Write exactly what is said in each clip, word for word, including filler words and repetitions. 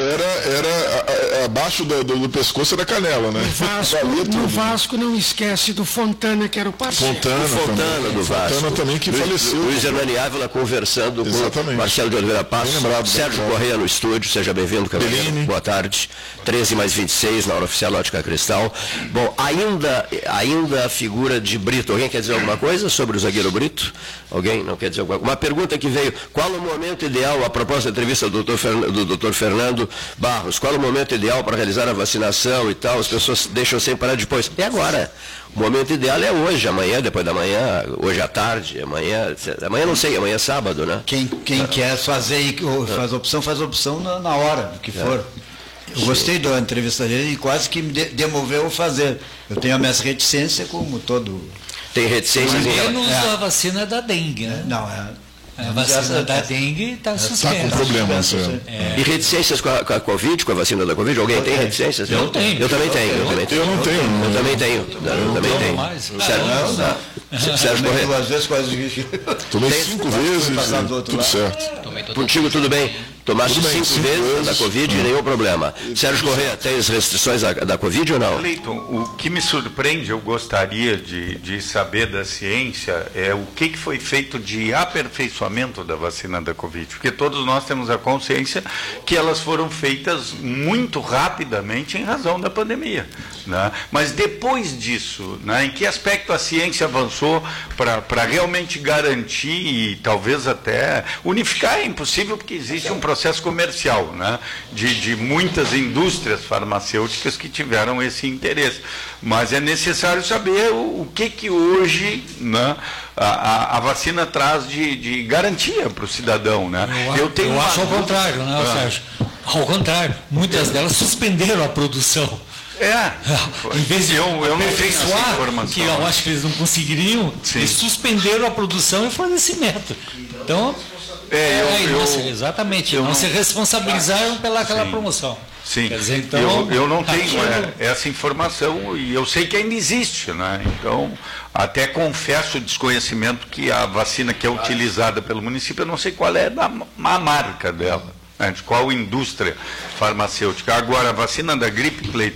era, era a, a, abaixo do, do, do pescoço era canela, né? No Vasco, no Vasco não esquece do Fontana, que era o parceiro. Fontana, Fontana também. do Vasco. Fontana também, que Luiz, faleceu. Luiz Hernani Ávila conversando Exatamente. com Marcelo de Oliveira Passos. Lembrado, Sérgio lembrado. Correia no estúdio, seja bem-vindo, Cavalheiro. Boa tarde. treze mais vinte e seis, na hora oficial Ótica Cristal. Bom, ainda, ainda a figura de Brito. Alguém quer dizer alguma coisa sobre o zagueiro Brito? Alguém não quer dizer alguma coisa? Uma pergunta que veio: qual o momento ideal, a propósito da entrevista do doutor Fernando, do doutor Fernando Barros, qual o momento ideal para realizar a vacinação e tal? As pessoas deixam sem parar depois. E agora? O momento ideal é hoje, amanhã, depois da manhã, hoje à tarde, amanhã, amanhã não sei, amanhã é sábado, né? Quem, quem quer fazer, faz opção, faz opção na, na hora, do que for. Eu gostei da entrevista dele e quase que me de, demoveu a fazer. Eu tenho a minha reticência, como todo... Tem reticências em Menos É. a vacina da dengue, né? Não, é... A vacina da dengue está Está com suspensa. problemas. É. E reticências com a, com a Covid, com a vacina da Covid? Alguém tem reticências? Eu tenho. Eu também tenho. Eu também tenho. Eu não tenho. Eu também tenho. Eu também tenho. mais. Sérgio, Não, não. Sérgio Correia, Duas vezes quase... Tomei Tem- cinco Foi vezes passado do e outro tudo lado. certo. contigo tudo bem? Tomaste Tudo bem, cinco cinco vezes vezes. da Covid e nenhum problema. Sérgio Correia, tem as restrições da, da Covid ou não? Cleiton, o que me surpreende, eu gostaria de, de saber da ciência, é o que, que foi feito de aperfeiçoamento da vacina da Covid, porque todos nós temos a consciência que elas foram feitas muito rapidamente em razão da pandemia, né? Mas depois disso, né, em que aspecto a ciência avançou para realmente garantir e talvez até unificar? É impossível, porque existe um processo comercial, né, de, de muitas indústrias farmacêuticas que tiveram esse interesse. Mas é necessário saber o, o que, que hoje, né, a, a, a vacina traz de, de garantia para o cidadão. Né? Eu, tenho eu uma acho ao dúvida- contrário, né, Ah. Sérgio? Ao contrário, muitas delas suspenderam a produção. É, Em vez de eu, eu não tenho essa aperfeiçoar, informação. que eu acho que eles não conseguiriam, Sim. eles suspenderam a produção e o fornecimento. Então, É, eu- é, eu- não se- exatamente, eu não, não- se responsabilizaram pelaquela Sim. promoção. Sim, Quer dizer, então, eu, eu não tenho aquilo- é, essa informação e eu sei que ainda existe, né? Então, até confesso o desconhecimento que a vacina que é utilizada pelo município, eu não sei qual é da, a marca dela, né? De qual indústria farmacêutica. Agora, a vacina da gripe, Cleiton,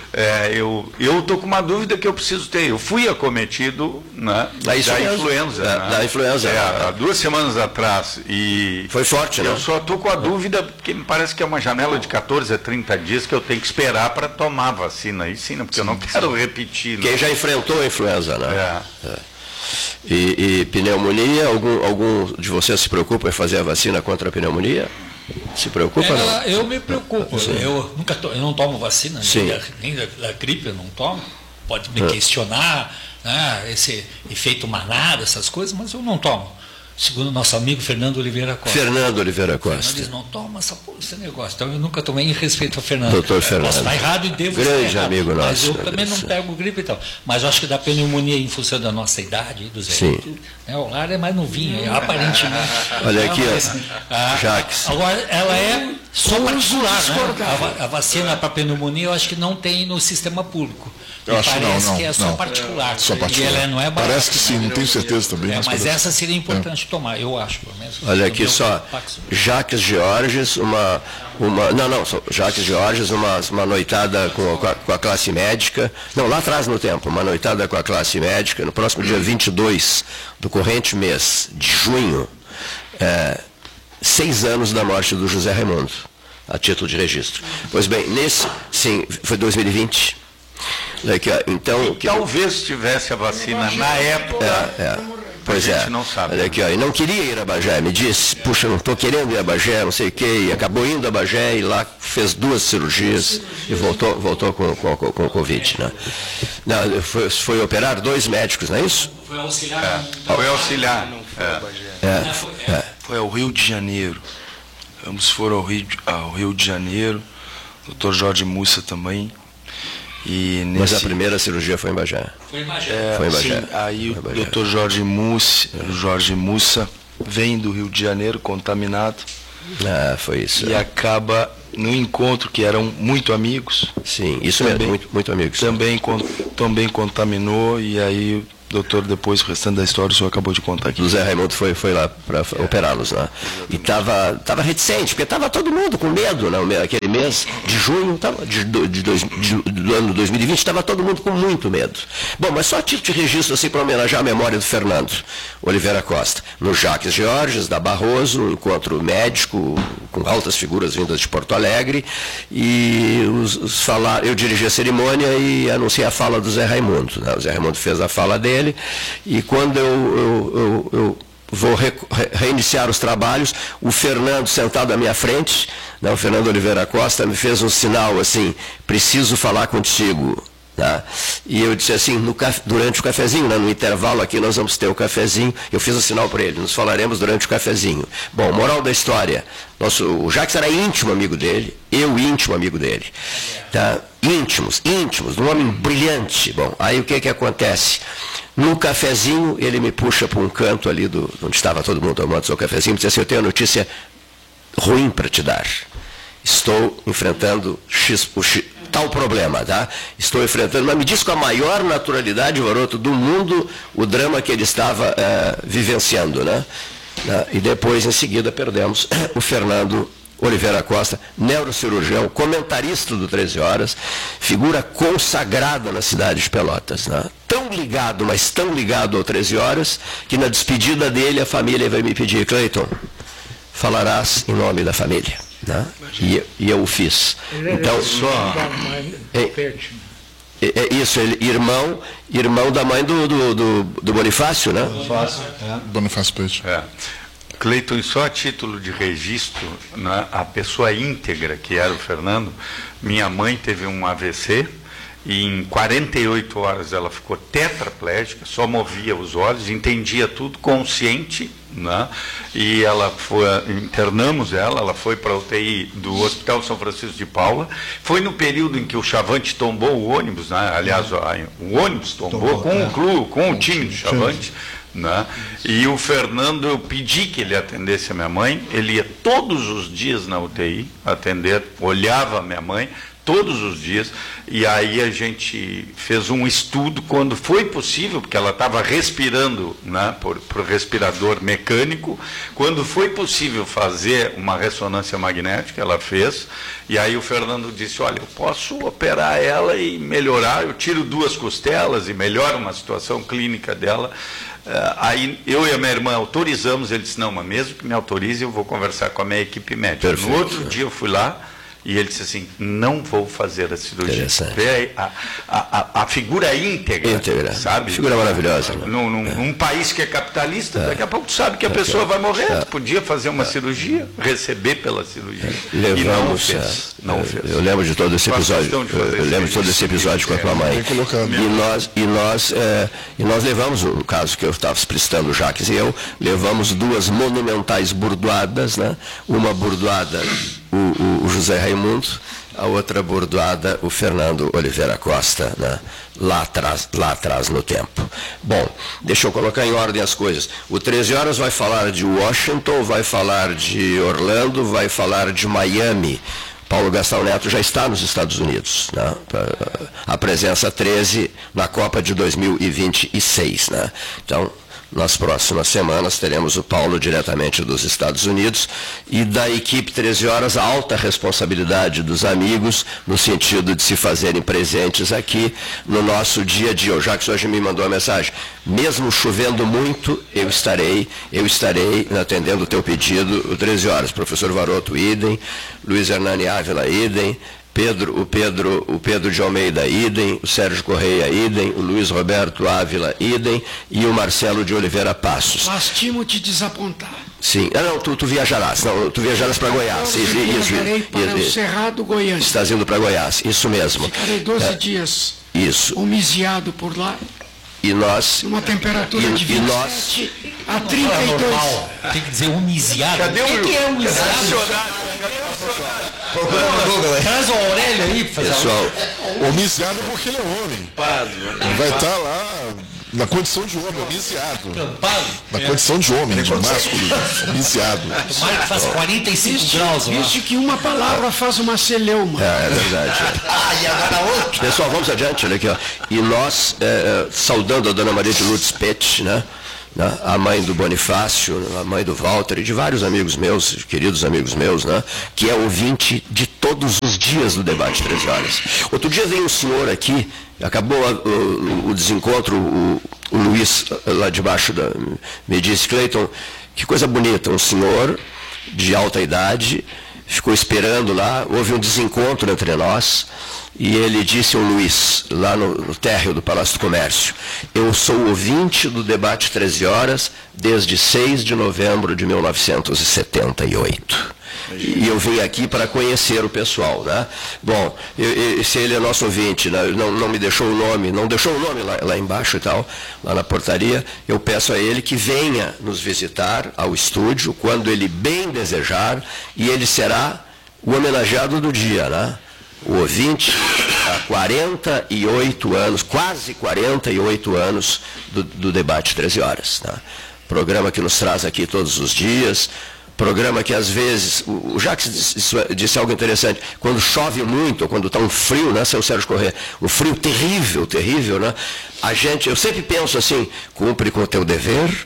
é, eu estou com uma dúvida que eu preciso ter. Eu fui acometido, né, Da influenza. influenza. Da- né? da influenza. É, há duas semanas atrás. E Foi forte, né? eu só estou com a dúvida, porque me parece que é uma janela de quatorze a trinta dias que eu tenho que esperar para tomar a vacina. Aí sim, né? Porque eu não quero repetir. né? Quem já enfrentou a influenza, né? É. E, e pneumonia, algum, algum de vocês se preocupa em fazer a vacina contra a pneumonia? Se preocupa, É, não? eu me preocupo. Eu, nunca to, eu não tomo vacina, Sim. nem, da, nem da, da gripe eu não tomo. Pode me questionar, né, esse efeito manada, essas coisas, mas eu não tomo. Segundo nosso amigo Fernando Oliveira Costa. Fernando Oliveira Fernando Costa. diz, não toma essa, porra, esse negócio. Então eu nunca tomei em respeito ao Fernando. Doutor Fernando. Posso estar errado e devo Grande estar errado, amigo mas nosso, eu né, também não Deus. pego gripe e tal. Mas eu acho que da pneumonia em função da nossa idade, dos Sim. velhos, né, o Lara é mais novinho, aparentemente. Olha aqui, ó, Mas, ah, Jacques. Agora, ela é só particular, né? discordar. A, va- a vacina para pneumonia eu acho que não tem no sistema público. Eu Me acho que parece não, não, que é só não. particular. Só particular. E ela não é barata. Parece que sim, não tenho certeza também. É, mas parece. essa seria importante tomar, eu acho, pelo menos. Olha No aqui meu só, complexo. Jacques Georges, uma, uma, não, não, só Jacques Georges, uma, uma noitada com, com, a, com a classe médica, não, lá atrás no tempo, uma noitada com a classe médica, no próximo dia vinte e dois do corrente mês de junho, é, seis anos da morte do José Raimundo, a título de registro. Pois bem, nesse, sim, foi dois mil e vinte, Daqui, ó, então... que- Talvez tivesse a vacina na época. É, é. Pois a é. gente não sabe. Olha aqui, ó, e não queria ir a Bagé, me disse, puxa, não estou querendo ir a Bagé, não sei o quê, e acabou indo a Bagé e lá fez duas cirurgias e voltou, voltou com, com, com, com Covid, né? Não, foi, foi operar dois médicos, não é isso? Foi auxiliar. Foi auxiliar. Não foi É. ao Bagé. É, é. Foi ao Rio de Janeiro. Ambos foram ao Rio, de- ao Rio de Janeiro. doutor Jorge Mussa também. E Mas nesse, a primeira cirurgia foi em Bagé. Foi em Bagé. é, foi em sim, Bagé. aí Foi em o Bagé. doutor Jorge Mussa, Jorge Mussa vem do Rio de Janeiro contaminado Ah, foi isso. e acaba no encontro que eram muito amigos. Sim, isso Também- mesmo, muito, muito amigos. Também, con- também contaminou e aí Doutor, depois o restante da história o senhor acabou de contar aqui. O Zé Raimundo foi, foi lá para operá-los, né? E estava tava reticente, porque estava todo mundo com medo, né? Aquele mês de junho, tava, de, de dois, de, do ano dois mil e vinte, estava todo mundo com muito medo. Bom, mas só a título de registro, assim, para homenagear a memória do Fernando Oliveira Costa. No Jacques Georges, da Barroso, um encontro médico, com altas figuras vindas de Porto Alegre, e os, os falar, eu dirigi a cerimônia e anunciei a fala do Zé Raimundo, né? O Zé Raimundo fez a fala dele, e quando eu, eu, eu, eu vou re, reiniciar os trabalhos, o Fernando sentado à minha frente, né, o Fernando Oliveira Costa, me fez um sinal assim, preciso falar contigo. Tá? E eu disse assim, no, durante o cafezinho, né, no intervalo aqui nós vamos ter o cafezinho, eu fiz o sinal para ele, nos falaremos durante o cafezinho. Bom, moral da história, nosso, o Jacques era íntimo amigo dele, eu íntimo amigo dele. Tá? Íntimos, íntimos, um homem brilhante. Bom, aí o que que acontece? No cafezinho, ele me puxa para um canto ali, do, onde estava todo mundo tomando seu cafezinho, e diz assim, eu tenho uma notícia ruim para te dar. Estou enfrentando X, o X, tal problema, tá? Estou enfrentando, mas me diz com a maior naturalidade, Varoto, do mundo, o drama que ele estava é, vivenciando, né? E depois, em seguida, perdemos o Fernando Oliveira Costa, neurocirurgião, comentarista do treze horas, figura consagrada na cidade de Pelotas, né? Tão ligado, mas tão ligado ao treze horas, que na despedida dele a família vai me pedir, Cleiton, falarás em nome da família. Né? E, e eu o fiz. Então, só. É, é, é isso, ele, irmão, irmão da mãe do, do, do, do Bonifácio, né? Bonifácio, é. Bonifácio Peixe. É. Cleiton, só a título de registro, né, a pessoa íntegra que era o Fernando, minha mãe teve um A V C e em quarenta e oito horas ela ficou tetraplégica, só movia os olhos, entendia tudo, consciente, né? E ela foi, internamos ela, ela foi para a U T I do Hospital São Francisco de Paula. Foi no período em que o Chavante tombou o ônibus, né? Aliás, o ônibus tombou, tombou com, é. o clube, com o time do Chavante. Né? E o Fernando, eu pedi que ele atendesse a minha mãe, ele ia todos os dias na U T I atender, olhava a minha mãe todos os dias, e aí a gente fez um estudo quando foi possível, porque ela estava respirando, né, por, por respirador mecânico, quando foi possível fazer uma ressonância magnética, ela fez, e aí o Fernando disse, olha, eu posso operar ela e melhorar, eu tiro duas costelas e melhoro uma situação clínica dela. Uh, aí eu e a minha irmã autorizamos, ele disse, não, mas mesmo que me autorize, eu vou conversar com a minha equipe médica. Perfeito. No outro dia eu fui lá, e ele disse assim, não vou fazer a cirurgia. Vê a, a, a, a figura íntegra, íntegra, sabe? Figura maravilhosa. Né? Num, num, é. num país que é capitalista, é. daqui a pouco tu sabe que a é. pessoa vai morrer. É. Tu podia fazer uma é. cirurgia, receber pela cirurgia. Levamos, e não fez. Não eu, fez. Eu lembro de todo esse episódio. De eu, eu lembro de todo esse episódio com a tua mãe. E nós, e, nós, é, e nós levamos, no caso que eu estava explicitando, o Jacques e eu, levamos duas monumentais burdoadas, né? Uma burdoada, o, o, o José Raimundo, a outra burdoada, o Fernando Oliveira Costa, né? lá, atrás, lá atrás no tempo. Bom, deixa eu colocar em ordem as coisas. O treze horas vai falar de Washington, vai falar de Orlando, vai falar de Miami. Paulo Gastão Neto já está nos Estados Unidos, né? A presença treze na Copa de dois mil e vinte e seis. Né? Então, nas próximas semanas teremos o Paulo diretamente dos Estados Unidos e da equipe treze horas a alta responsabilidade dos amigos no sentido de se fazerem presentes aqui no nosso dia a dia. O Jacques hoje me mandou uma mensagem, mesmo chovendo muito, eu estarei, eu estarei atendendo o teu pedido, o treze horas, professor Varoto, idem, Luiz Hernani Ávila, idem, Pedro, o, Pedro, o Pedro de Almeida, idem, o Sérgio Correia, idem, o Luiz Roberto Ávila, idem, e o Marcelo de Oliveira Passos. Lastimo te desapontar. Sim, ah, não, tu, tu viajarás, não, tu viajarás para Goiás. Eu isso, viajarei isso, para isso, o Cerrado Goiânia. Estás indo para Goiás, isso mesmo. Ficarei doze é, dias isso. homiziado por lá. E nós... Uma temperatura e, de vinte e sete a trinta e dois. Tem que dizer homiziado. Cadê o que, que é homiziado? Traz o Aurélio aí para fazer. Pessoal, homiziado porque ele é homem. Vai estar lá Na condição de homem, homiciado. Tampado. Na É. condição de homem, de másculo, homiciado. Tomara que faz quarenta e cinco graus lá. Diz que uma palavra faz uma celeuma. É, é verdade. Ah, e agora outro. Pessoal, vamos adiante, olha aqui, ó. E nós, é, saudando a dona Maria de Lourdes Pet, né? né? A mãe do Bonifácio, a mãe do Walter e de vários amigos meus, queridos amigos meus, né? Que é ouvinte de todos os dias do debate treze horas. Outro dia veio um senhor aqui, acabou o, o, o desencontro, o, o Luiz lá debaixo da, me disse, Cleiton, que coisa bonita, um senhor de alta idade, ficou esperando lá, houve um desencontro entre nós, e ele disse ao Luiz, lá no, no térreo do Palácio do Comércio, eu sou ouvinte do debate treze horas desde seis de novembro de mil novecentos e setenta e oito. E eu vim aqui para conhecer o pessoal, né? Bom, eu, eu, se ele é nosso ouvinte, né? não, não me deixou o nome, não deixou o nome lá, lá embaixo e tal, lá na portaria, eu peço a ele que venha nos visitar ao estúdio, quando ele bem desejar, e ele será o homenageado do dia, né? O ouvinte há quarenta e oito anos, quase quarenta e oito anos do, do debate treze horas, né? Programa que nos traz aqui todos os dias, programa que às vezes, o Jacques disse, disse algo interessante, quando chove muito, ou quando está um frio, né, seu Sérgio Corrêa, um frio terrível, terrível, né, a gente, eu sempre penso assim, cumpre com o teu dever,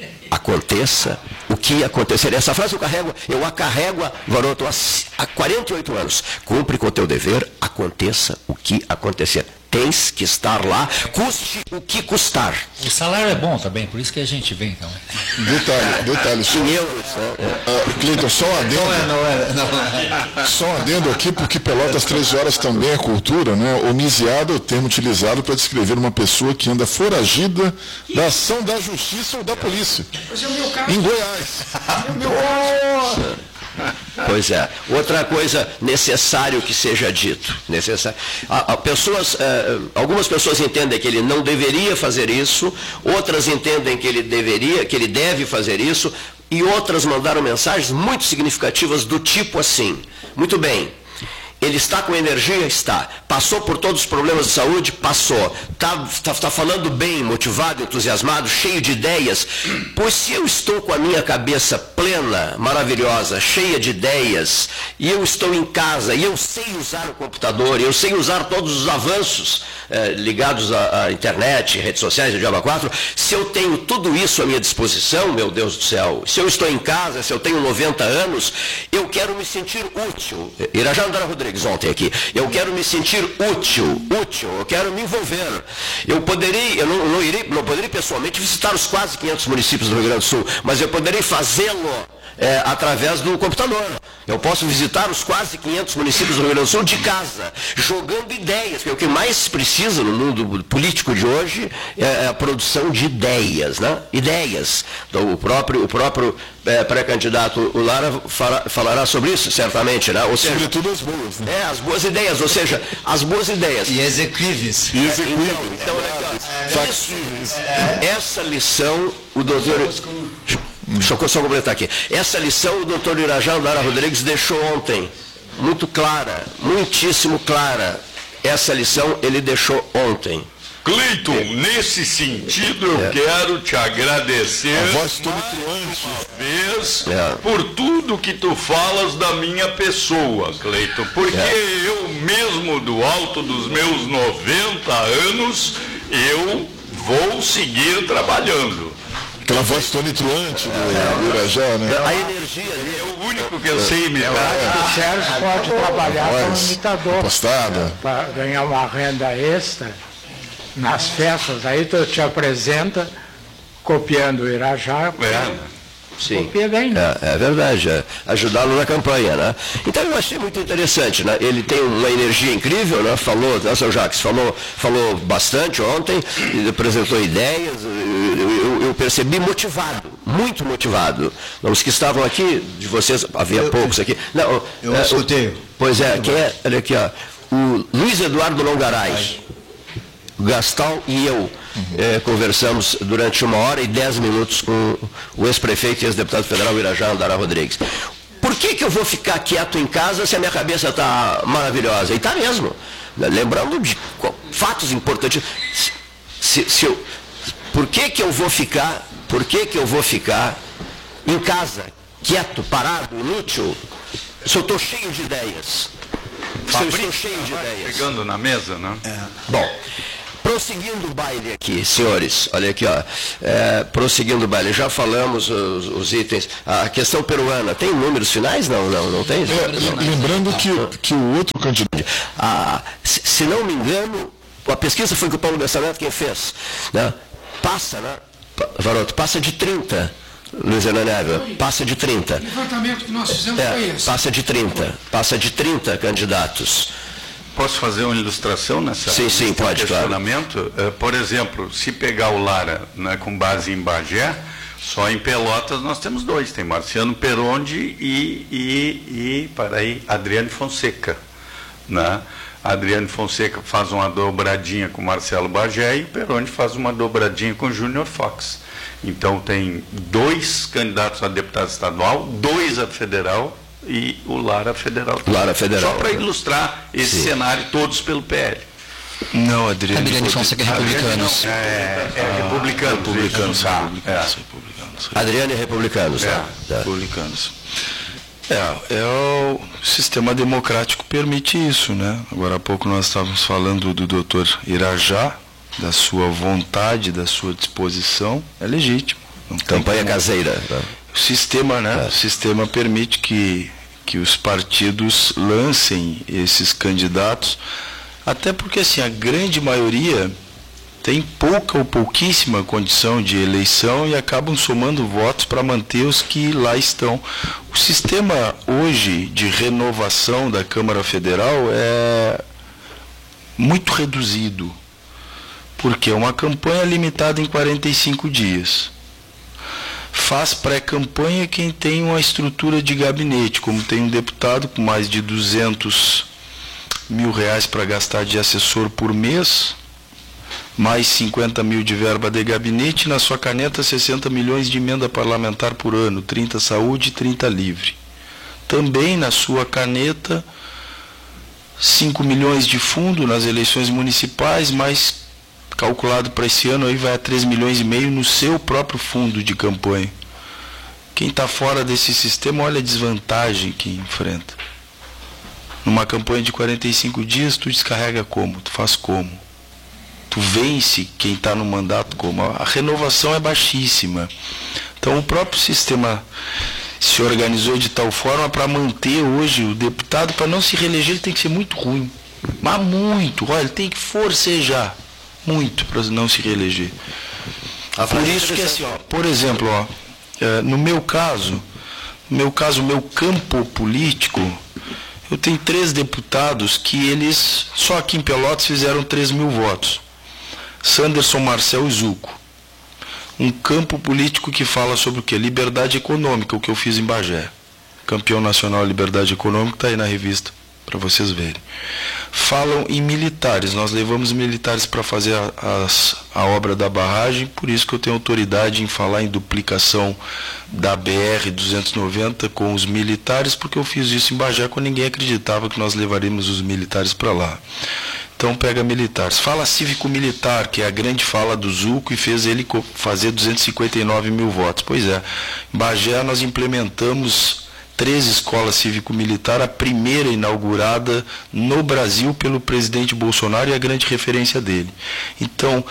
aconteça o que acontecer. Essa frase eu carrego, eu a carrego, garoto, há quarenta e oito anos, cumpre com o teu dever, aconteça o que acontecer. Tens que estar lá, custe o que custar. O salário é bom também, por isso que a gente vem então. Detalhe, detalhe. Só, Em euros, né? uh, Cleiton, só um adendo. Não é, não é, não é. Só um adendo aqui, porque Pelotas treze horas também é cultura, né? Homiciado é o termo utilizado para descrever uma pessoa que anda foragida da ação da justiça ou da polícia. Mas é o meu caso. Em Goiás. É o meu caso. Pois é. Outra coisa necessário que seja dito. Necessário. A, a pessoas, eh, algumas pessoas entendem que ele não deveria fazer isso, outras entendem que ele deveria, que ele deve fazer isso, e outras mandaram mensagens muito significativas do tipo assim, muito bem, ele está com energia? Está. Passou por todos os problemas de saúde? Passou. Está tá, tá falando bem, motivado, entusiasmado, cheio de ideias? Pois se eu estou com a minha cabeça plena, maravilhosa, cheia de ideias, e eu estou em casa, e eu sei usar o computador, e eu sei usar todos os avanços eh, ligados à, à internet, redes sociais, o Diaba quatro, se eu tenho tudo isso à minha disposição, meu Deus do céu, se eu estou em casa, se eu tenho noventa anos, eu quero me sentir útil. Irajá Andara Rodrigues, ontem aqui, eu quero me sentir útil, útil, eu quero me envolver. Eu poderia, eu não, não, irei, não poderia pessoalmente visitar os quase quinhentos municípios do Rio Grande do Sul, mas eu poderia fazê-lo é, através do computador. Eu posso visitar os quase quinhentos municípios do Rio Grande do Sul de casa, jogando ideias, porque o que mais precisa no mundo político de hoje é a produção de ideias, né? Ideias. Então, o próprio, o próprio é, pré-candidato, o Lara, fala, falará sobre isso, certamente, né? Ou seja, Sobretudo as boas, né? é, as boas ideias, ou seja, as boas ideias. E executíveis. E execuíveis. Então, então, olha aqui, ó, isso, essa lição, o doutor... Deixa eu só completar aqui. Essa lição o doutor Irajá Andara Rodrigues deixou ontem, muito clara, muitíssimo clara. Essa lição ele deixou ontem. Cleiton, nesse sentido eu É. quero te agradecer A voz toda uma vez É. por tudo que tu falas da minha pessoa, Cleiton, porque É. eu mesmo do alto dos meus noventa anos, eu vou seguir trabalhando. Aquela voz tonitruante do, do Irajá, né? A energia dele. É o único que eu sei imitar. O Sérgio pode trabalhar como Voz imitador postada. para ganhar uma renda extra nas festas. Aí tu te apresenta copiando o Irajá. É. Sim. Copia bem, né? É, é verdade, é. Ajudá-lo na campanha, né? Então eu achei muito interessante, né? Ele tem uma energia incrível, né? Falou, né, seu Jacques, falou, falou bastante ontem, ele apresentou ideias, eu, eu, eu percebi motivado, muito motivado. Os que estavam aqui, de vocês, havia Eu- poucos aqui. Não, Eu é, escutei. o- Pois é, quem é, olha aqui, ó, o Luiz Eduardo Longaray, o Gastal e eu eh, conversamos durante uma hora e dez minutos com o ex-prefeito e ex-deputado federal Irajá Andara Rodrigues. Por que que eu vou ficar quieto em casa se a minha cabeça está maravilhosa? E está mesmo. Lembrando de fatos importantes. Se, se eu, Por que que eu vou ficar, por que que eu vou ficar em casa, quieto, parado, inútil, se eu estou cheio de ideias? Se eu estou cheio de ideias. Pegando na mesa, né? É. Bom, prosseguindo o baile aqui, senhores, olha aqui, ó, é, prosseguindo o baile, já falamos os, os itens, a questão peruana, tem números finais? Não, não, não tem? É, lembrando que, que o outro candidato... Ah, se, se não me engano, a pesquisa foi que o Paulo Bessamento quem fez, né? Passa, né? Varoto, passa de trinta, Luiz Hernanélio, passa de trinta. O levantamento que nós fizemos é, foi esse. Passa de trinta, passa de trinta candidatos. Posso fazer uma ilustração nessa sim, sim, pode, questionamento? Claro. Por exemplo, se pegar o Lara, né, com base em Bagé, só em Pelotas nós temos dois, tem Marciano Perondi e, e, e para aí, Adriane Fonseca. Né? A Adriane Fonseca faz uma dobradinha com Marcelo Bagé e o Perondi faz uma dobradinha com Júnior Fox. Então tem dois candidatos a deputado estadual, dois a federal, e o Lara Federal. Lara Federal. Só para ilustrar esse Sim. cenário, todos pelo P L. Não, Adriane. Adriane Fonseca é republicanos. É, é, é republicanos. Republicanos, tá. republicanos, republicanos. Adriane é republicanos. É, tá. Tá. Republicanos. É, é, o sistema democrático permite isso, né? Agora há pouco nós estávamos falando do doutor Irajá, da sua vontade, da sua disposição, é legítimo. Campanha caseira. Né? O sistema, né? É. O sistema permite que, que os partidos lancem esses candidatos, até porque assim, a grande maioria tem pouca ou pouquíssima condição de eleição e acabam somando votos para manter os que lá estão. O sistema hoje de renovação da Câmara Federal é muito reduzido, porque é uma campanha limitada em quarenta e cinco dias. Faz pré-campanha quem tem uma estrutura de gabinete, como tem um deputado com mais de duzentos mil reais para gastar de assessor por mês, mais cinquenta mil de verba de gabinete, e na sua caneta sessenta milhões de emenda parlamentar por ano, trinta saúde e trinta livre. Também na sua caneta, cinco milhões de fundo nas eleições municipais, mais calculado para esse ano aí vai a três milhões e meio no seu próprio fundo de campanha. Quem está fora desse sistema, olha a desvantagem que enfrenta. Numa campanha de quarenta e cinco dias, tu descarrega como? Tu faz como? Tu vence quem está no mandato como? A renovação é baixíssima. Então o próprio sistema se organizou de tal forma para manter hoje o deputado, para não se reeleger, ele tem que ser muito ruim. Mas muito, olha, ele tem que forcejar muito para não se reeleger. Por isso que assim, ó, por exemplo, ó, é, no meu caso, no meu caso, o meu campo político, eu tenho três deputados que eles, só aqui em Pelotas, fizeram três mil votos. Sanderson, Marcel e Zuco. Um campo político que fala sobre o quê? Liberdade econômica, o que eu fiz em Bagé. Campeão nacional Liberdade Econômica, está aí na revista, para vocês verem. Falam em militares, nós levamos militares para fazer a, as, a obra da barragem, por isso que eu tenho autoridade em falar em duplicação da B R duzentos e noventa com os militares, porque eu fiz isso em Bagé quando ninguém acreditava que nós levaríamos os militares para lá. Então pega militares. Fala cívico-militar, que é a grande fala do Zuco e fez ele fazer duzentos e cinquenta e nove mil votos. Pois é, em Bagé nós implementamos três escolas cívico-militar, a primeira inaugurada no Brasil pelo presidente Bolsonaro e a grande referência dele. Então,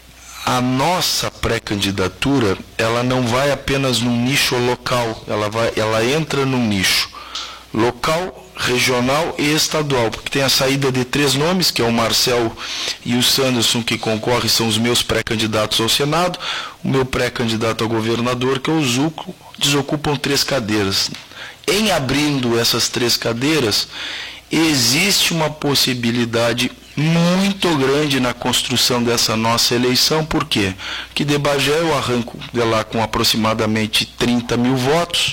a nossa pré-candidatura, ela não vai apenas num nicho local, ela, vai, ela entra num nicho local, regional e estadual, porque tem a saída de três nomes, que é o Marcel e o Sanderson, que concorrem, são os meus pré-candidatos ao Senado, o meu pré-candidato a governador, que é o Zuco, desocupam três cadeiras. Em abrindo essas três cadeiras, existe uma possibilidade muito grande na construção dessa nossa eleição. Por quê? Porque de Bagé eu arranco de lá com aproximadamente trinta mil votos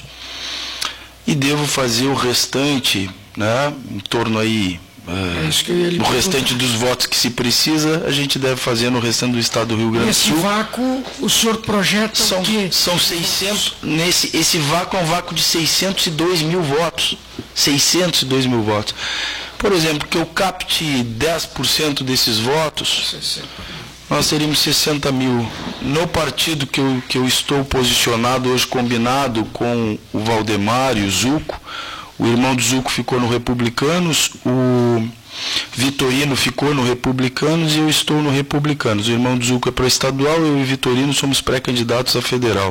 e devo fazer o restante, né, em torno aí, uh, o restante dos votos que se precisa, a gente deve fazer no restante do estado do Rio Grande do Sul. Esse vácuo, o senhor projeta são, o quê? São seiscentos, nesse, esse vácuo é um vácuo de seiscentos e dois mil votos. seiscentos e dois mil votos. por exemplo, que eu capte dez por cento desses votos, nós teríamos sessenta mil. No partido que eu, que eu estou posicionado hoje, combinado com o Valdemar e o Zuco, o irmão do Zuco ficou no Republicanos, o Vitorino ficou no Republicanos e eu estou no Republicanos. O irmão do Zuco é para estadual, eu e o Vitorino somos pré-candidatos a federal.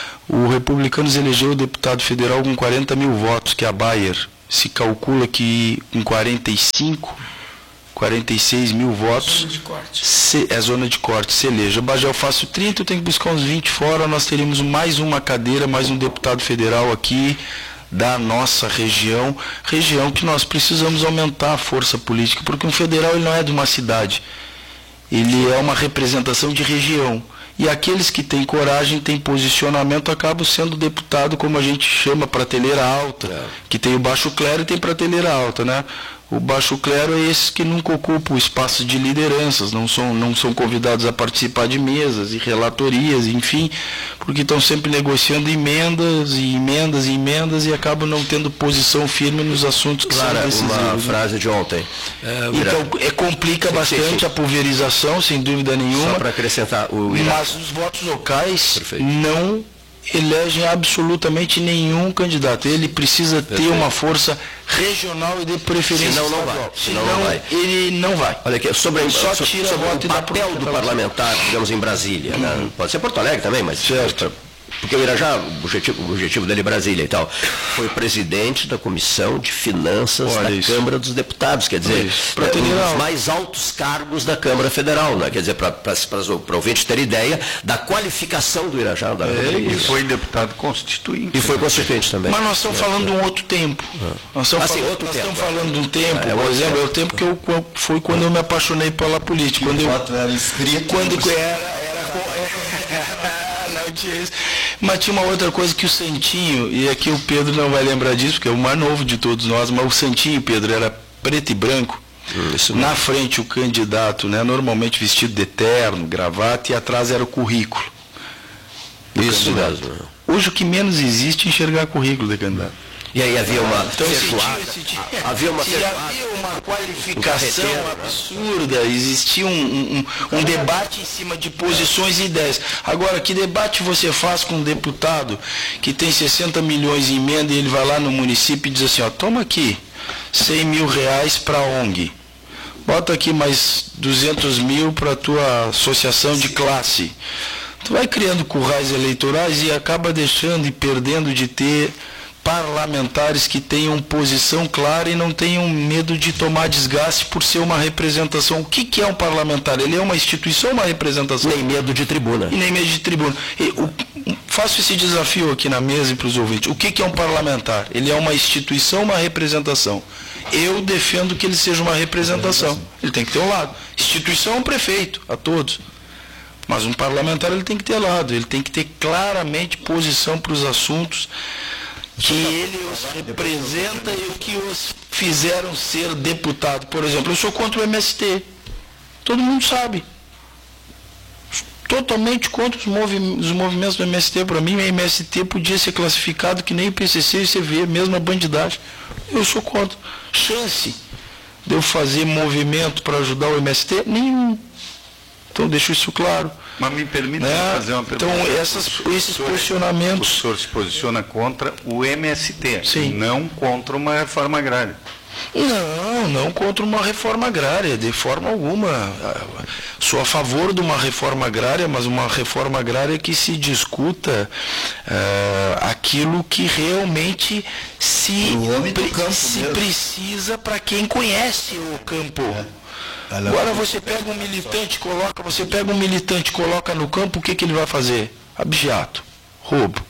O Republicanos elegeu o deputado federal com quarenta mil votos, que é a Bayer. Se calcula que com quarenta e cinco, quarenta e seis mil votos, Zona de corte. Se, é zona de corte, se eleja. Bagé eu faço trinta, eu tenho que buscar uns vinte fora, nós teríamos mais uma cadeira, mais um deputado federal aqui, da nossa região, região que nós precisamos aumentar a força política, porque um federal ele não é de uma cidade, ele é uma representação de região, e aqueles que têm coragem, têm posicionamento, acabam sendo deputado, como a gente chama, prateleira alta, é. que tem o baixo clero e tem prateleira alta, né? O baixo clero é esses que nunca ocupam o espaço de lideranças, não são, não são convidados a participar de mesas e relatorias, enfim, porque estão sempre negociando emendas e emendas e emendas e acabam não tendo posição firme nos assuntos que Clara, são decisivos. uma né? frase de ontem. É, então, é, complica sim, bastante sim, sim. a pulverização, sem dúvida nenhuma. Só para acrescentar, o mas os votos locais Perfeito. não elegem absolutamente nenhum candidato. Ele precisa ter Perfeito. uma força regional e de preferência senão não vai. Senão, senão não vai. ele não vai. Olha aqui, sobre, só so, tira sobre voto o papel do parlamentar, digamos, em Brasília. Uhum. Né? Pode ser Porto Alegre também, mas... Certo. Porque o Irajá, o objetivo, o objetivo dele é Brasília e tal, foi presidente da Comissão de Finanças Olha da isso. Câmara dos Deputados, quer dizer, é, um dos mais altos cargos da Câmara Federal, né? Quer dizer, para o ouvinte ter ideia da qualificação do Irajá. Da é, e foi deputado constituinte. E foi constituinte também. Mas nós estamos é, falando de um outro tempo. É. Nós estamos, assim, falando, outro nós tempo. estamos falando de um tempo, é, por exemplo, tempo. é o tempo que eu, foi quando eu me apaixonei pela política. Quando eu, era inscrito. Quando era... era não tinha isso. Mas tinha uma outra coisa que o Santinho, e aqui o Pedro não vai lembrar disso, porque é o mais novo de todos nós, mas o Santinho, Pedro, era preto e branco. Isso Na frente o candidato, né, normalmente vestido de terno, gravata, e atrás era o currículo. Isso mesmo. Hoje o que menos existe é enxergar currículo de candidato. E aí havia uma então, ferroada, se tinha, se havia uma, se havia uma qualificação um absurda, existia um, um, um debate em cima de posições e ideias. Agora, que debate você faz com um deputado que tem sessenta milhões em emenda e ele vai lá no município e diz assim, ó, toma aqui cem mil reais para a O N G, bota aqui mais duzentos mil para a tua associação de classe. Tu vai criando currais eleitorais e acaba deixando e perdendo de ter parlamentares que tenham posição clara e não tenham medo de tomar desgaste por ser uma representação. O que, que é um parlamentar? Ele é uma instituição ou uma representação? Nem medo de tribuna. E nem medo de tribuna. E, o, faço esse desafio aqui na mesa e para os ouvintes. O que, que é um parlamentar? Ele é uma instituição ou uma representação? Eu defendo que ele seja uma representação. Ele tem que ter um lado. Instituição é um prefeito, a todos. Mas um parlamentar ele tem que ter lado. Ele tem que ter claramente posição para os assuntos que ele os representa e o que os fizeram ser deputado. Por exemplo, eu sou contra o M S T. Todo mundo sabe. Totalmente contra os, movi os movimentos do M S T. Para mim, o M S T podia ser classificado que nem o P C C e o C V, mesmo a bandidagem. Eu sou contra. Chance de eu fazer movimento para ajudar o M S T? Nenhum. Então, deixo isso claro. Mas me permita né? fazer uma pergunta. Então, essas, esses o posicionamentos... O senhor se posiciona contra o M S T, Sim. não contra uma reforma agrária. Não, não contra uma reforma agrária, de forma alguma. Sou a favor de uma reforma agrária, mas uma reforma agrária que se discuta uh, aquilo que realmente se, pre campo se precisa para quem conhece o campo. É. Agora você pega um militante, coloca, você pega um militante, coloca no campo, o que, que ele vai fazer? Abigeato, roubo.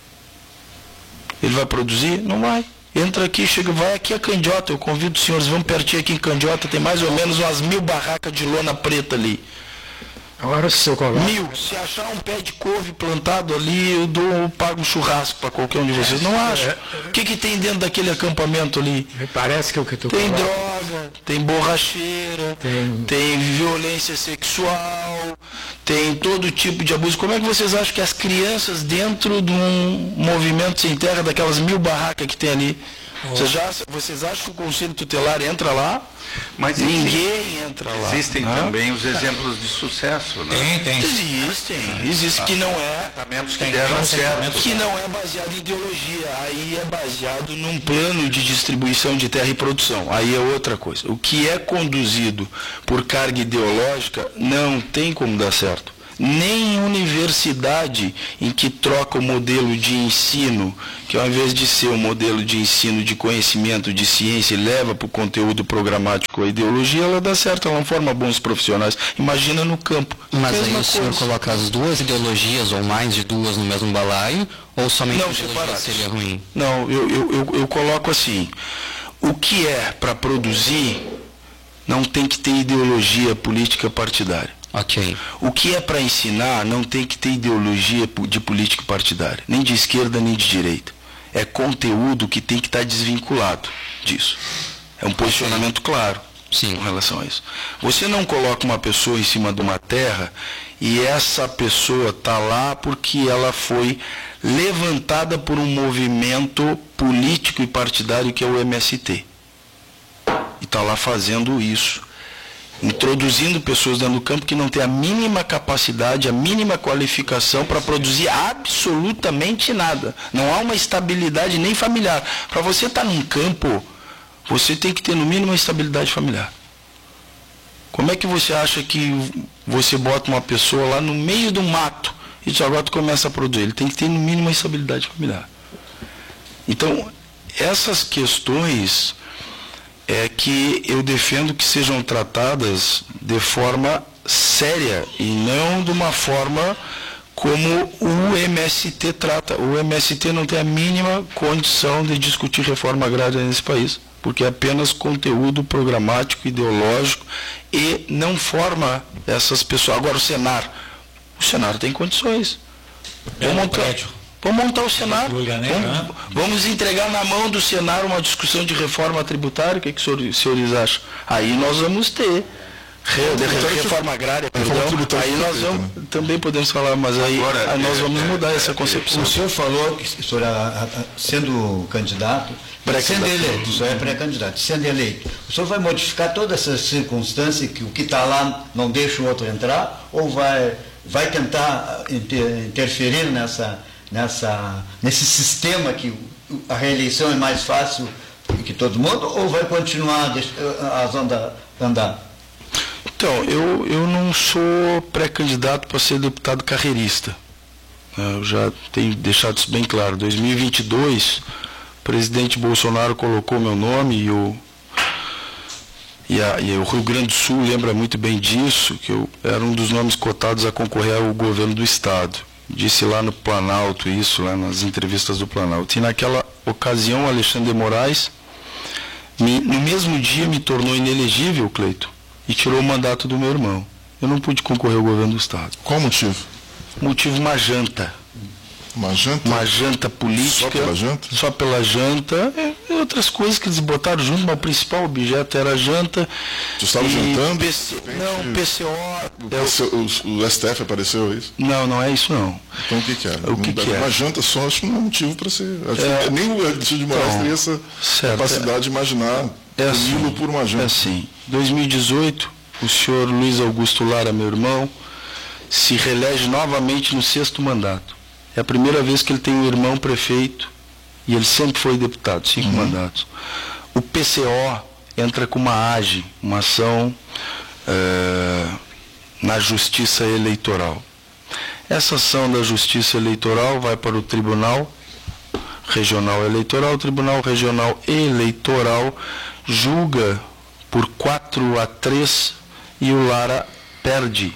Ele vai produzir? Não vai. Entra aqui, chega, vai aqui a Candiota, eu convido os senhores, vamos pertinho aqui em Candiota, tem mais ou menos umas mil barracas de lona preta ali. Agora se eu coloco... Mil. Se achar um pé de couve plantado ali, eu dou, eu pago um churrasco para qualquer um de vocês. Não acho. O que, que tem dentro daquele acampamento ali? Me parece que é o que tu Tem coloca. droga, tem borracheira, tem... tem violência sexual, tem todo tipo de abuso. Como é que vocês acham que as crianças dentro de um movimento sem terra, daquelas mil barracas que tem ali, Vocês, já, vocês acham que o Conselho Tutelar entra lá? Mas ninguém entra lá. Existem né? também os exemplos de sucesso, né? Tem, tem. Existem. Existe que não é tratamentos que deram certo. Que não é baseado em ideologia. Aí é baseado num plano de distribuição de terra e produção. Aí é outra coisa. O que é conduzido por carga ideológica não tem como dar certo. Nem universidade em que troca o modelo de ensino, que ao invés de ser um modelo de ensino de conhecimento, de ciência, e leva para o conteúdo programático a ideologia, ela dá certo, ela não forma bons profissionais. Imagina no campo. Mas Mesma aí o coisa. senhor coloca as duas ideologias, ou mais de duas, no mesmo balaio, ou somente não, a ideologia seria ruim? Não, eu, eu, eu, eu coloco assim, o que é para produzir não tem que ter ideologia política partidária. Okay. O que é para ensinar não tem que ter ideologia de política partidária, nem de esquerda nem de direita. É conteúdo que tem que estar desvinculado disso. É um posicionamento claro Sim. com relação a isso. Você não coloca uma pessoa em cima de uma terra e essa pessoa está lá porque ela foi levantada por um movimento político e partidário que é o M S T. E está lá fazendo isso. Introduzindo pessoas dentro do campo que não têm a mínima capacidade, a mínima qualificação para produzir absolutamente nada. Não há uma estabilidade nem familiar. Para você estar num campo, você tem que ter no mínimo uma estabilidade familiar. Como é que você acha que você bota uma pessoa lá no meio do mato e diz, agora tu começa a produzir? Ele tem que ter no mínimo uma estabilidade familiar. Então, essas questões é que eu defendo que sejam tratadas de forma séria e não de uma forma como o M S T trata. O M S T não tem a mínima condição de discutir reforma agrária nesse país, porque é apenas conteúdo programático, ideológico e não forma essas pessoas. Agora o Senar, o Senar tem condições. Vamos montar, vamos montar o Senar, vamos, vamos entregar na mão do Senar uma discussão de reforma tributária, o que, que os senhores, senhores acham? Aí nós vamos ter re, de, reforma agrária, perdão, aí nós vamos, também podemos falar, mas aí, Agora, aí nós vamos mudar essa concepção. O senhor falou que, senhor, sendo candidato, sendo eleito, o senhor é pré-candidato, sendo eleito, o senhor vai modificar toda essa circunstância que o que está lá não deixa o outro entrar, ou vai, vai tentar inter, interferir nessa... Nessa, nesse sistema que a reeleição é mais fácil que todo mundo, ou vai continuar a onda andar? Então, eu, eu não sou pré-candidato para ser deputado carreirista. Eu já tenho deixado isso bem claro. Em dois mil e vinte e dois, o presidente Bolsonaro colocou meu nome e o, e, a, e o Rio Grande do Sul lembra muito bem disso, que eu era um dos nomes cotados a concorrer ao governo do Estado. Disse lá no Planalto isso, lá nas entrevistas do Planalto. E naquela ocasião, Alexandre de Moraes, me, no mesmo dia, me tornou inelegível, Cleito, e tirou o mandato do meu irmão. Eu não pude concorrer ao governo do Estado. Qual o motivo? Motivo uma janta. Uma janta? Uma janta política. Só pela janta? Só pela janta. E outras coisas que eles botaram junto, mas o principal objeto era a janta. Tu estava jantando? P C, não, P C O... O, P C, o, o S T F apareceu, é isso? Não, não é isso não. Então o que que era? O que, que é? Uma janta só, acho que não é motivo para ser... É, nem o Alexandre de Moraes então, teria essa certo, capacidade é, de imaginar é assim, por uma janta. É assim, em dois mil e dezoito, o senhor Luiz Augusto Lara, meu irmão, se reelege novamente no sexto mandato. É a primeira vez que ele tem um irmão prefeito e ele sempre foi deputado, cinco uhum. mandatos. O P C O entra com uma A G E, uma ação é, na Justiça Eleitoral. Essa ação da Justiça Eleitoral vai para o Tribunal Regional Eleitoral. O Tribunal Regional Eleitoral julga por quatro a três e o Lara perde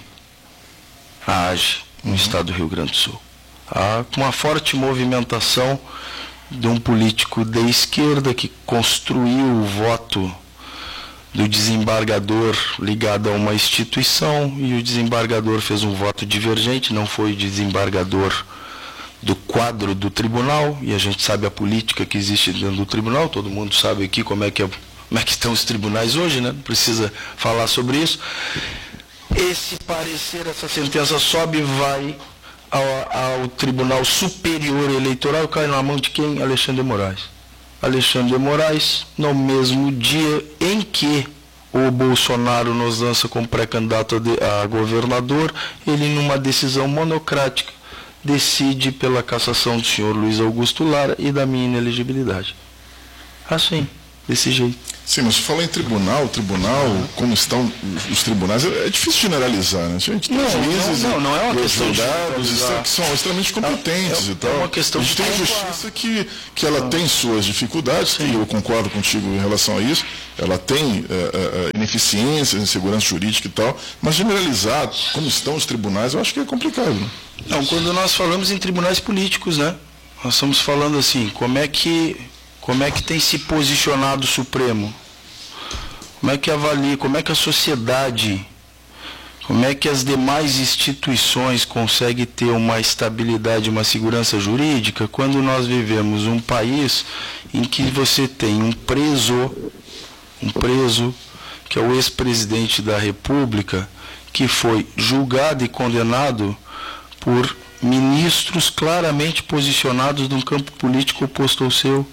a A G E no uhum. estado do Rio Grande do Sul. Há uma forte movimentação de um político de esquerda que construiu o voto do desembargador ligado a uma instituição e o desembargador fez um voto divergente, não foi o desembargador do quadro do tribunal, e a gente sabe a política que existe dentro do tribunal, todo mundo sabe aqui como é que, é, como é que estão os tribunais hoje, né? Não precisa falar sobre isso. Esse parecer, essa sentença sobe e vai Ao, ao Tribunal Superior Eleitoral, cai na mão de quem? Alexandre de Moraes. Alexandre de Moraes, no mesmo dia em que o Bolsonaro nos lança como pré-candidato a governador, ele, numa decisão monocrática, decide pela cassação do senhor Luiz Augusto Lara e da minha inelegibilidade. Assim, desse jeito. Sim, mas fala em tribunal, tribunal, como estão os tribunais, é difícil generalizar, né? A gente tem não, juízes não, não é uma questão de que são extremamente competentes é, e tal. É uma questão a gente tem a justiça que, que ela tem suas dificuldades, e eu concordo contigo em relação a isso, ela tem é, é, ineficiências, insegurança jurídica e tal, mas generalizar como estão os tribunais, eu acho que é complicado. Né? Não, quando nós falamos em tribunais políticos, né? Nós estamos falando assim, como é que, como é que tem se posicionado o Supremo? Como é que avalia, como é que a sociedade, como é que as demais instituições conseguem ter uma estabilidade, uma segurança jurídica, quando nós vivemos um país em que você tem um preso, um preso, que é o ex-presidente da República, que foi julgado e condenado por ministros claramente posicionados num campo político oposto ao seu.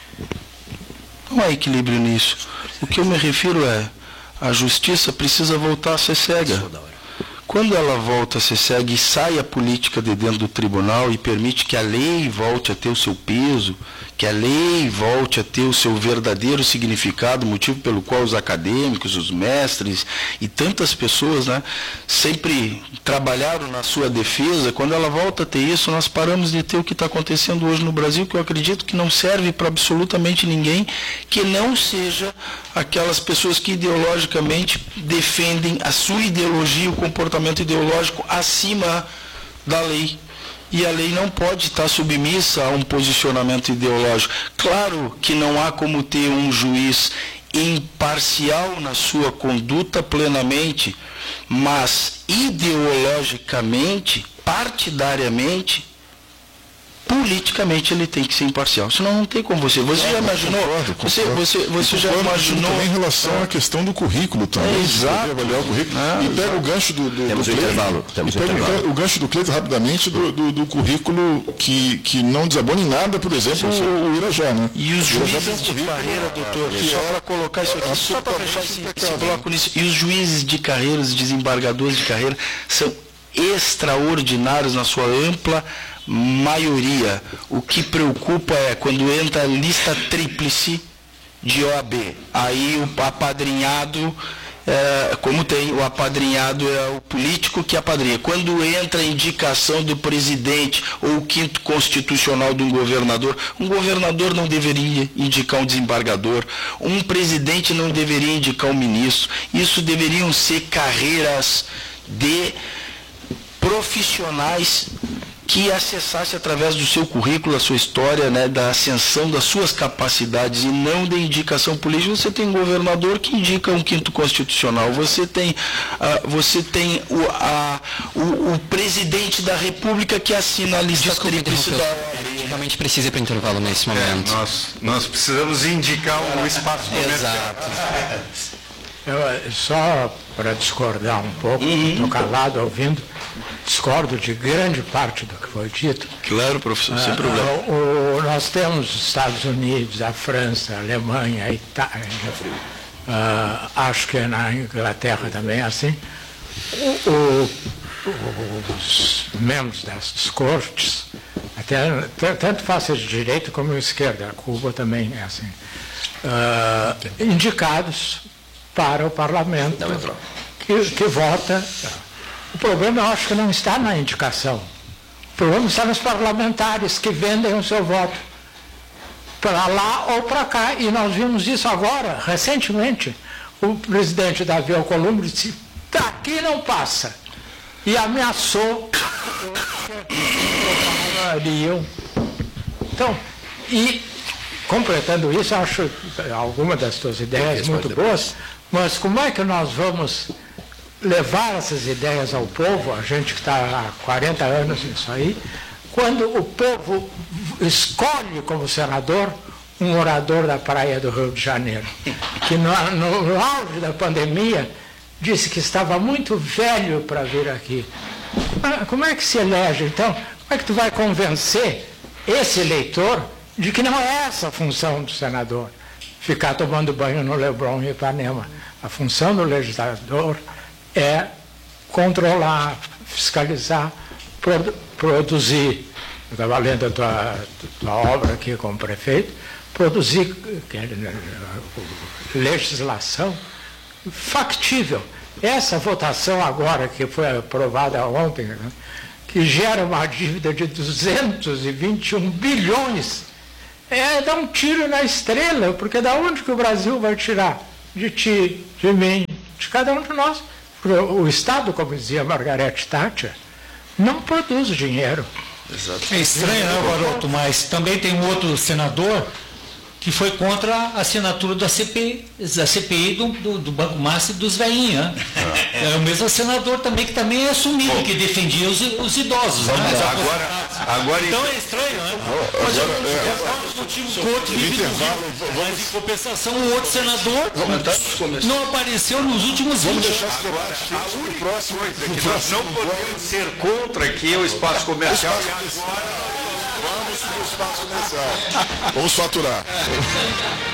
Não há equilíbrio nisso. O que eu me refiro é, a justiça precisa voltar a ser cega. Quando ela volta a ser cega e sai a política de dentro do tribunal e permite que a lei volte a ter o seu peso, que a lei volte a ter o seu verdadeiro significado, motivo pelo qual os acadêmicos, os mestres e tantas pessoas, né, sempre trabalharam na sua defesa, quando ela volta a ter isso, nós paramos de ter o que está acontecendo hoje no Brasil, que eu acredito que não serve para absolutamente ninguém, que não seja aquelas pessoas que ideologicamente defendem a sua ideologia, o comportamento ideológico acima da lei. E a lei não pode estar submissa a um posicionamento ideológico. Claro que não há como ter um juiz imparcial na sua conduta plenamente, mas ideologicamente, partidariamente, politicamente ele tem que ser imparcial. Senão não tem como você. Você já imaginou? Concordo, você concordo. você, você já imaginou? Também em relação à questão do currículo também. É, exato. Avaliar o currículo. É, e pega exato. o gancho do, do, Temos do um Cleiton, intervalo. Temos e pega um intervalo. o gancho do Cleiton rapidamente do, do, do currículo que, que não desabona em nada, por exemplo, sim, sim. o Irajá, né? E os o Irajá juízes de carreira, doutor, que só é para colocar isso aqui, só para fechar esse, esse bloco nisso, e os juízes de carreira, os desembargadores de carreira, são extraordinários na sua ampla maioria. O que preocupa é quando entra a lista tríplice de O A B. Aí o apadrinhado, é, como tem, o apadrinhado é o político que apadrinha. Quando entra a indicação do presidente ou o quinto constitucional de um governador, um governador não deveria indicar um desembargador, um presidente não deveria indicar um ministro. Isso deveriam ser carreiras de profissionais que acessasse através do seu currículo, a sua história, né, da ascensão das suas capacidades e não de indicação política. Você tem um governador que indica um quinto constitucional, você tem, uh, você tem o, a, o, o presidente da República que assina a lista tríplice da ordem. Realmente precisa ir para o intervalo nesse momento. É, nós, nós precisamos indicar um espaço comercial. Exato. Eu, só para discordar um pouco, estou calado ouvindo, discordo de grande parte do que foi dito. Claro, professor, sem ah, problema. O, o, nós temos os Estados Unidos, a França, a Alemanha, a Itália, ah, acho que na Inglaterra também é assim. O, o, os membros dessas cortes, até, tanto fáceis de direita como de esquerda, Cuba também é assim, ah, indicados para o parlamento que, que vota. O problema, eu acho que não está na indicação. O problema está nos parlamentares que vendem o seu voto para lá ou para cá. E nós vimos isso agora, recentemente. O presidente Davi Alcolumbre disse, daqui não passa. E ameaçou Então, e completando isso, eu acho algumas das suas ideias muito boas, mas como é que nós vamos levar essas ideias ao povo, a gente que está há quarenta anos nisso aí, quando o povo escolhe como senador um orador da praia do Rio de Janeiro, que no, no, no auge da pandemia disse que estava muito velho para vir aqui. Como é que se elege, então? Como é que tu vai convencer esse eleitor de que não é essa a função do senador, ficar tomando banho no Leblon e Ipanema. A função do legislador é controlar, fiscalizar, produ produzir. Eu estava lendo a tua, tua obra aqui como prefeito, produzir legislação factível. Essa votação agora, que foi aprovada ontem, né, que gera uma dívida de duzentos e vinte e um bilhões, é dar um tiro na estrela, porque da onde que o Brasil vai tirar? De ti, de mim, de cada um de nós. Porque o Estado, como dizia Margaret Thatcher, não produz dinheiro. Exato. É estranho, né, Baroto? Mas também tem um outro senador que foi contra a assinatura da C P I, da C P I do, do, do Banco Master e dos velhinhos. Né? Ah. É o mesmo senador também que também é assumido, que defendia os, os idosos. Né? Agora, agora, então é estranho, né? Oh, mas agora, eu, é, é, motivo que o outro vive mas em compensação o outro senador não apareceu nos últimos vamos vinte deixar esse debate a próxima coisa é que nós não podemos ser contra aqui o espaço comercial. O espaço comercial. Vamos para o espaço comercial. Vamos faturar.